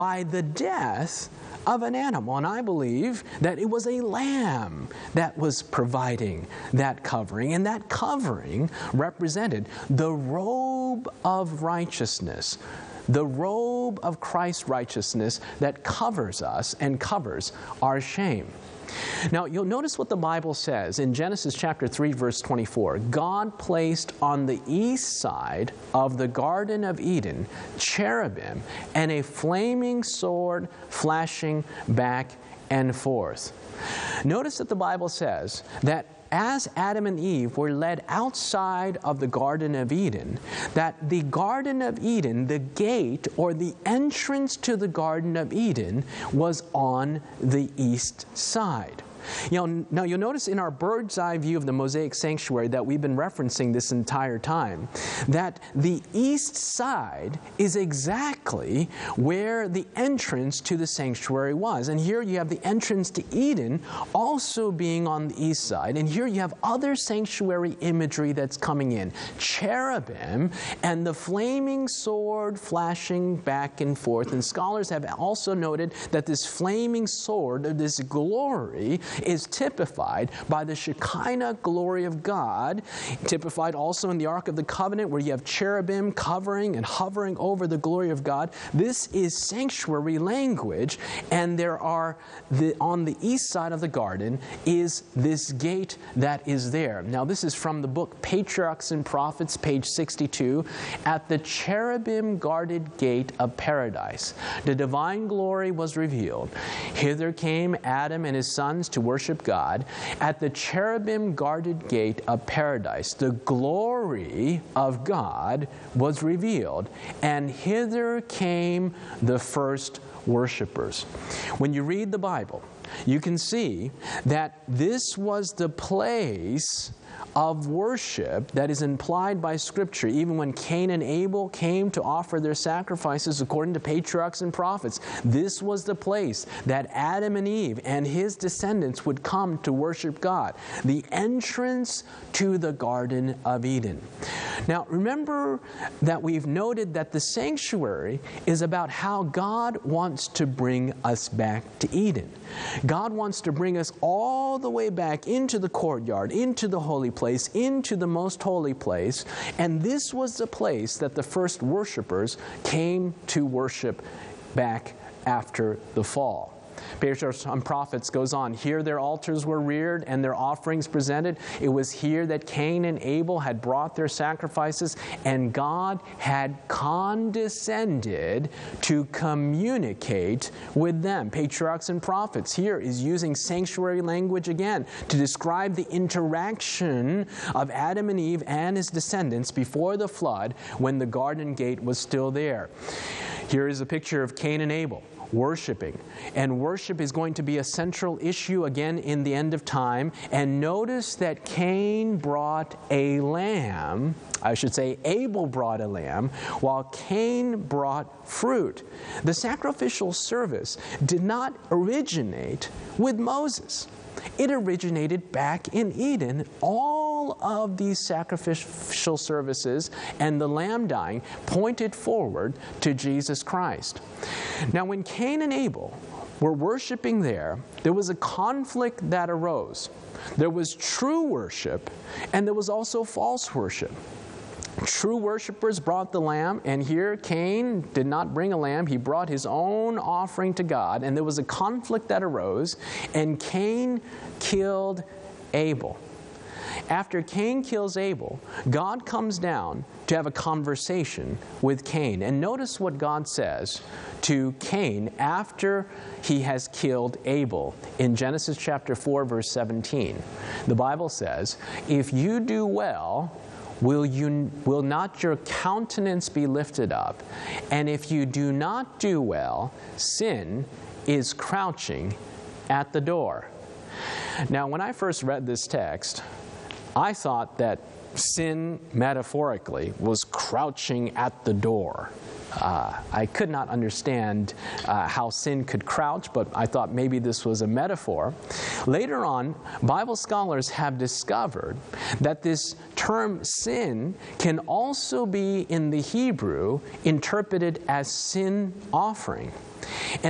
by the death of an animal. And I believe that it was a lamb that was providing that covering. And that covering represented the robe of righteousness, the robe of Christ's righteousness that covers us and covers our shame. Now, you'll notice what the Bible says in Genesis chapter 3, verse 24. God placed on the east side of the Garden of Eden cherubim and a flaming sword flashing back and forth. Notice that the Bible says that as Adam and Eve were led outside of the Garden of Eden, that the Garden of Eden, the gate or the entrance to the Garden of Eden, was on the east side. Now you'll notice in our bird's eye view of the Mosaic sanctuary that we've been referencing this entire time, that the east side is exactly where the entrance to the sanctuary was. And here you have the entrance to Eden also being on the east side. And here you have other sanctuary imagery that's coming in. Cherubim and the flaming sword flashing back and forth. And scholars have also noted that this flaming sword, this glory, is typified by the Shekinah glory of God, typified also in the Ark of the Covenant where you have cherubim covering and hovering over the glory of God. This is sanctuary language, and there are, on the east side of the garden is this gate that is there. Now this is from the book Patriarchs and Prophets, page 62. At the cherubim guarded gate of paradise, the divine glory was revealed. Hither came Adam and his sons to worship God. At the cherubim guarded gate of paradise, the glory of God was revealed, and hither came the first worshipers. When you read the Bible, you can see that this was the place of worship that is implied by Scripture. Even when Cain and Abel came to offer their sacrifices according to Patriarchs and Prophets, this was the place that Adam and Eve and his descendants would come to worship God. The entrance to the Garden of Eden. Now remember that we've noted that the sanctuary is about how God wants to bring us back to Eden. God wants to bring us all the way back into the courtyard, into the holy place, into the most holy place. And this was the place that the first worshipers came to worship back after the fall. Patriarchs and Prophets goes on. Here their altars were reared and their offerings presented. It was here that Cain and Abel had brought their sacrifices, and God had condescended to communicate with them. Patriarchs and Prophets here is using sanctuary language again to describe the interaction of Adam and Eve and his descendants before the flood when the garden gate was still there. Here is a picture of Cain and Abel worshiping. And worship is going to be a central issue again in the end of time. And notice that Cain brought a lamb. I should say Abel brought a lamb, while Cain brought fruit. The sacrificial service did not originate with Moses. It originated back in Eden. All of these sacrificial services and the lamb dying pointed forward to Jesus Christ. Now, when Cain and Abel were worshiping there was a conflict that arose. There was true worship, and there was also false worship. True worshipers brought the lamb, and here Cain did not bring a lamb. He brought his own offering to God, and there was a conflict that arose, and Cain killed Abel. After Cain kills Abel, God comes down to have a conversation with Cain. And notice what God says to Cain after he has killed Abel in Genesis chapter 4, verse 17. The Bible says, "If you do well, will not your countenance be lifted up? And if you do not do well, sin is crouching at the door." Now, when I first read this text, I thought that sin, metaphorically, was crouching at the door. I could not understand how sin could crouch, but I thought maybe this was a metaphor. Later on, Bible scholars have discovered that this term sin can also be in the Hebrew interpreted as sin offering. And